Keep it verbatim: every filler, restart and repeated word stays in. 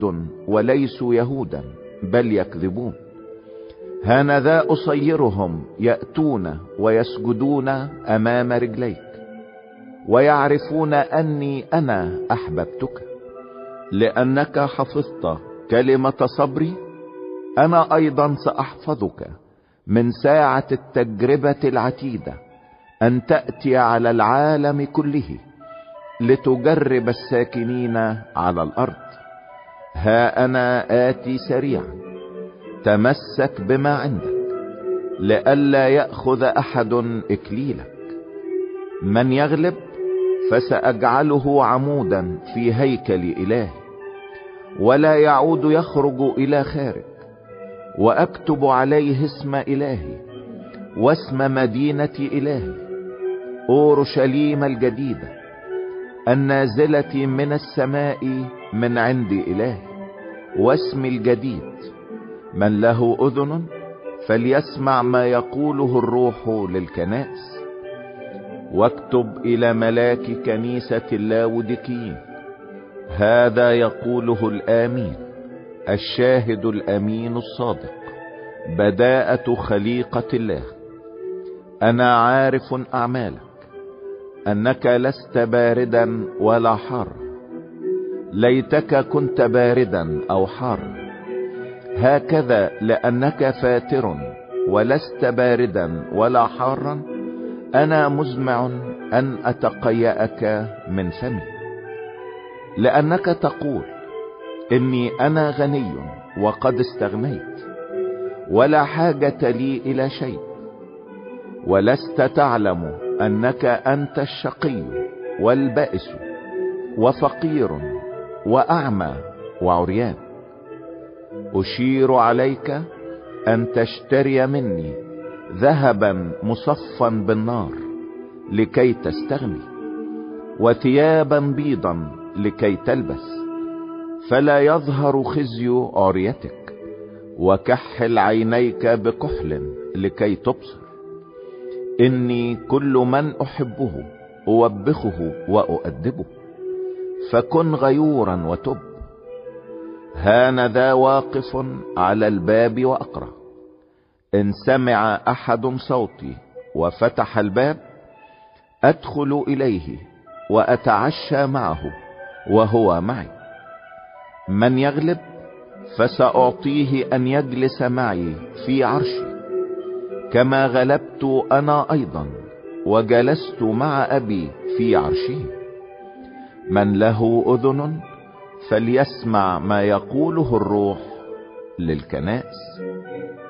وليسوا يهودا بل يكذبون. هانذا أصيرهم يأتون ويسجدون أمام رجليك، ويعرفون أني أنا أحببتك، لأنك حفظت كلمة صبري. أنا أيضا سأحفظك من ساعة التجربة العتيدة أن تأتي على العالم كله لتجرب الساكنين على الأرض. ها أنا آتي سريعا، تمسك بما عندك لئلا يأخذ أحد إكليلك. من يغلب فسأجعله عمودا في هيكل إلهي، ولا يعود يخرج إلى خارج. وأكتب عليه اسم إلهي واسم مدينة إلهي أورشليم الجديدة النازلة من السماء من عند إلهي، واسم الجديد. من له أذن فليسمع ما يقوله الروح للكنائس. واكتب إلى ملاك كنيسة اللاوديكيين: هذا يقوله الآمين الشاهد الأمين الصادق، بداءة خليقة الله. أنا عارف أعمالك، أنك لست باردا ولا حارا. ليتك كنت باردا أو حارا. هكذا لأنك فاتر ولست باردا ولا حارا، أنا مزمع أن أتقيأك من فمي. لأنك تقول: إني أنا غني وقد استغنيت، ولا حاجة لي إلى شيء، ولست تعلم أنك أنت الشقي والبائس وفقير وأعمى وعريان. أشير عليك أن تشتري مني ذهبا مصفا بالنار لكي تستغني، وثيابا بيضا لكي تلبس، فلا يظهر خزي عريتك، وكحل عينيك بكحل لكي تبصر. إني كل من أحبه أوبخه وأؤدبه، فكن غيورا وتب. هانذا واقف على الباب وأقرع. إن سمع أحد صوتي وفتح الباب، أدخل إليه وأتعشى معه وهو معي. من يغلب فسأعطيه أن يجلس معي في عرشي، كما غلبت أنا أيضا وجلست مع أبي في عرشه. من له أذن فليسمع ما يقوله الروح للكنائس.